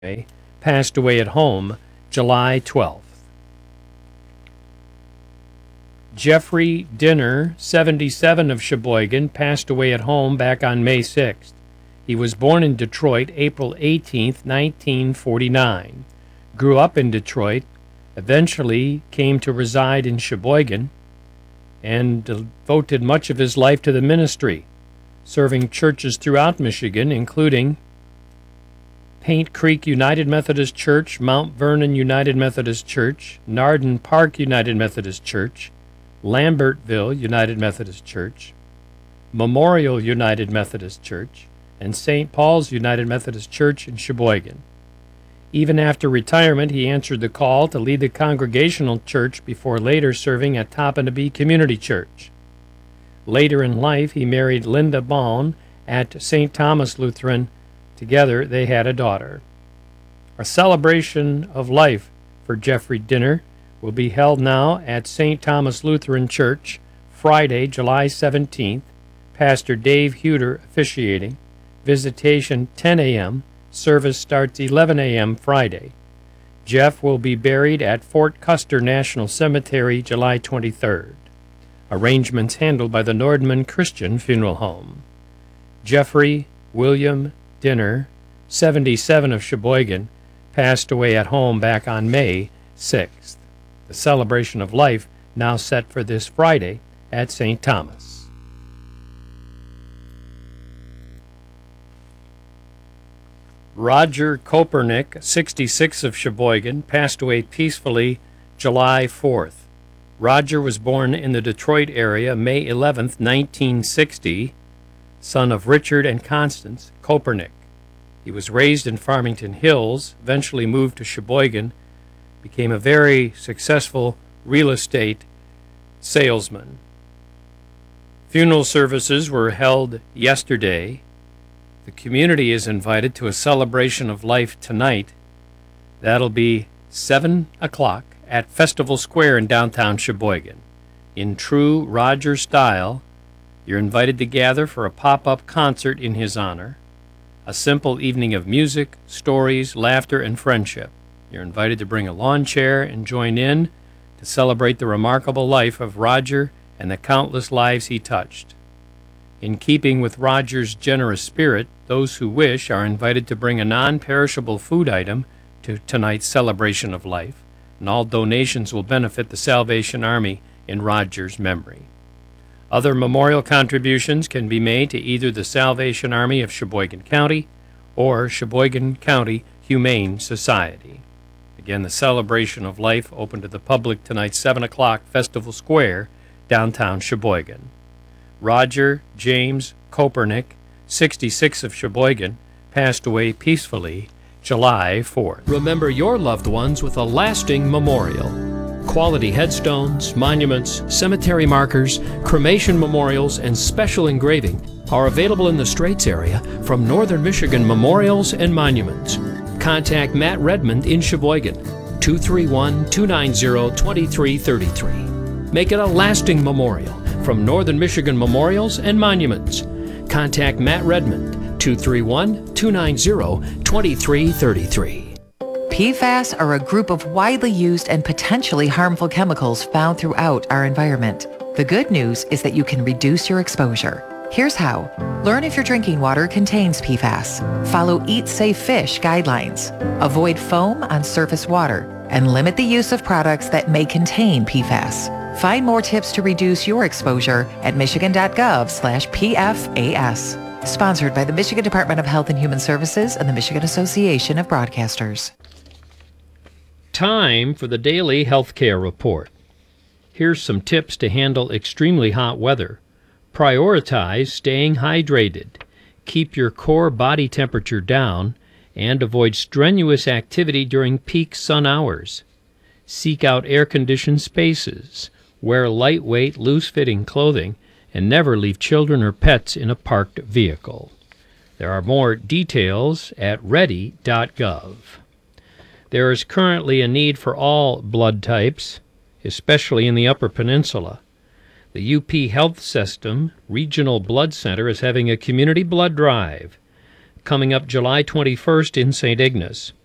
passed away at home July 12th. Jeffrey Dinner, 77, of Sheboygan, passed away at home back on May 6th. He was born in Detroit April 18, 1949. Grew up in Detroit, eventually came to reside in Sheboygan, and devoted much of his life to the ministry, serving churches throughout Michigan, including Paint Creek United Methodist Church, Mount Vernon United Methodist Church, Narden Park United Methodist Church, Lambertville United Methodist Church, Memorial United Methodist Church, and St. Paul's United Methodist Church in Sheboygan. Even after retirement, he answered the call to lead the Congregational Church before later serving at Toppinabee Community Church. Later in life, he married Linda Baum at St. Thomas Lutheran. Together, they had a daughter. A celebration of life for Jeffrey Dinner will be held now at St. Thomas Lutheran Church, Friday, July 17th. Pastor Dave Huter officiating. Visitation 10 a.m. Service starts 11 a.m. Friday. Jeff will be buried at Fort Custer National Cemetery July 23rd. Arrangements handled by the Nordman Christian Funeral Home. Jeffrey William Dinner, 77, of Sheboygan, passed away at home back on May 6th. The celebration of life now set for this Friday at St. Thomas. Roger Kopernik, 66, of Sheboygan, passed away peacefully July 4th. Roger was born in the Detroit area May 11, 1960, son of Richard and Constance Kopernik. He was raised in Farmington Hills, eventually moved to Sheboygan, became a very successful real estate salesman. Funeral services were held yesterday. The community is invited to a celebration of life tonight. That'll be 7 o'clock at Festival Square in downtown Sheboygan. In true Roger style, you're invited to gather for a pop-up concert in his honor, a simple evening of music, stories, laughter, and friendship. You're invited to bring a lawn chair and join in to celebrate the remarkable life of Roger and the countless lives he touched. In keeping with Roger's generous spirit, those who wish are invited to bring a non-perishable food item to tonight's celebration of life, and all donations will benefit the Salvation Army in Roger's memory. Other memorial contributions can be made to either the Salvation Army of Sheboygan County or Sheboygan County Humane Society. Again, the celebration of life open to the public tonight, 7 o'clock, Festival Square, downtown Sheboygan. Roger James Kopernik, 66, of Sheboygan, passed away peacefully July 4th. Remember your loved ones with a lasting memorial. Quality headstones, monuments, cemetery markers, cremation memorials, and special engraving are available in the Straits area from Northern Michigan Memorials and Monuments. Contact Matt Redmond in Sheboygan, 231-290-2333. Make it a lasting memorial from Northern Michigan Memorials and Monuments. Contact Matt Redmond, 231-290-2333. PFAS are a group of widely used and potentially harmful chemicals found throughout our environment. The good news is that you can reduce your exposure. Here's how. Learn if your drinking water contains PFAS. Follow Eat Safe Fish guidelines. Avoid foam on surface water and limit the use of products that may contain PFAS. Find more tips to reduce your exposure at michigan.gov/PFAS. Sponsored by the Michigan Department of Health and Human Services and the Michigan Association of Broadcasters. Time for the daily healthcare report. Here's some tips to handle extremely hot weather. Prioritize staying hydrated. Keep your core body temperature down and avoid strenuous activity during peak sun hours. Seek out air-conditioned spaces. Wear lightweight, loose-fitting clothing, and never leave children or pets in a parked vehicle. There are more details at ready.gov. There is currently a need for all blood types, especially in the Upper Peninsula. The UP Health System Regional Blood Center is having a community blood drive coming up July 21st in St. Ignace.